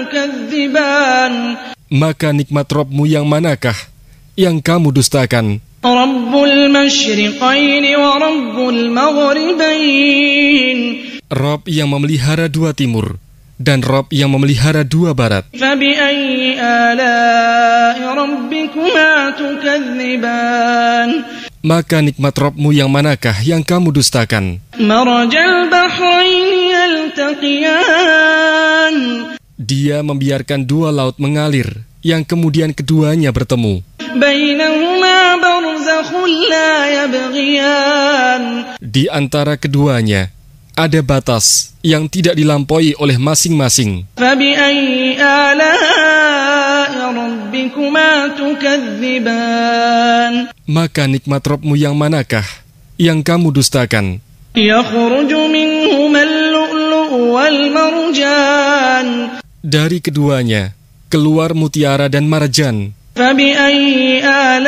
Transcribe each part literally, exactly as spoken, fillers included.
Maka nikmat Rabb-Mu yang manakah yang kamu dustakan? Rabbul masyriqaini wa Rabbul maghribain. Rabb yang memelihara dua timur dan Rabb yang memelihara dua barat. Fabi'ayyi ala'i rabbikuma tukadziban. Maka nikmat Rabb-Mu yang manakah yang kamu dustakan? Marajal bahraini yaltaqiyan. Dia membiarkan dua laut mengalir, yang kemudian keduanya bertemu. Bainahuma barzakhun la yabghiyan. Di antara keduanya ada batas yang tidak dilampaui oleh masing-masing. Fabi'ayyi ala'i rabbikuma tukadziban. Maka nikmat Rabb-Mu yang manakah yang kamu dustakan? Yakhruju minhuma al-lu'lu'u wal marjan. Dari keduanya keluar mutiara dan marjan. Fabi'ayyi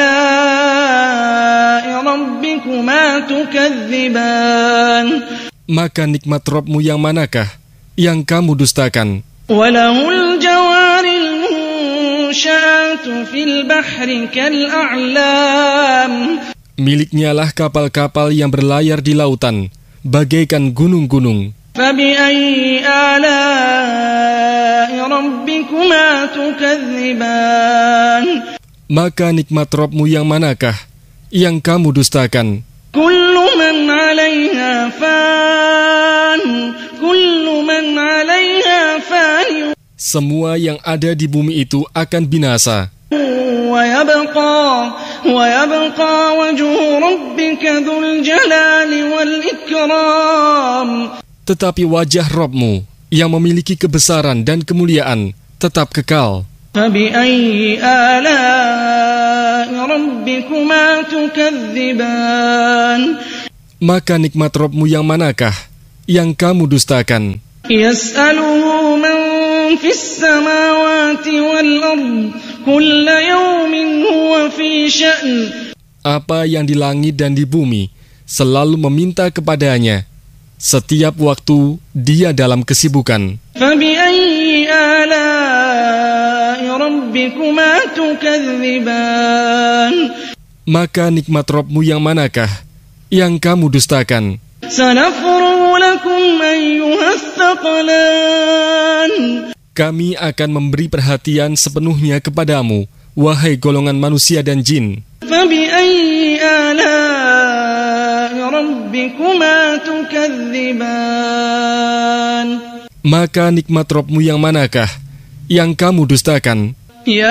ala'i rabbikuma tukadziban. Maka nikmat Rabb-Mu yang manakah yang kamu dustakan? Walahul jawaril munsha'atu fil bahri kal'a'lam. Miliknya lah kapal-kapal yang berlayar di lautan bagaikan gunung-gunung. Fabi'ayyi ala'i rabbikuma tukadziban. Maka nikmat Rabb-Mu yang manakah yang kamu dustakan? Kullu man 'alaiha fan, kullu man 'alaiha fan. Semua yang ada di bumi itu akan binasa. Wa yabqa wa yabqa wajhu rabbika dzul jalali wal ikram. Tetapi wajah Rabb-Mu yang memiliki kebesaran dan kemuliaan tetap kekal. Fabi'ayyi ala'i rabbikuma tukadziban. Maka nikmat Rabb-Mu yang manakah yang kamu dustakan? Yas'aluhu man fis samawati wal ard, kulla yawmin huwa fi sya'n. Apa yang di langit dan di bumi selalu meminta kepadanya. Setiap waktu dia dalam kesibukan. Fabi'ayyi ala'i rabbikuma tukadziban. Maka nikmat Rabb-Mu yang manakah yang kamu dustakan? Sanafrugu lakum ayyuhas thaqalan. Kami akan memberi perhatian sepenuhnya kepadamu, wahai golongan manusia dan jin. Fabi'ayyi ala'i rabbikuma tukadziban. Maka nikmat Rabb-Mu yang manakah yang kamu dustakan? Ya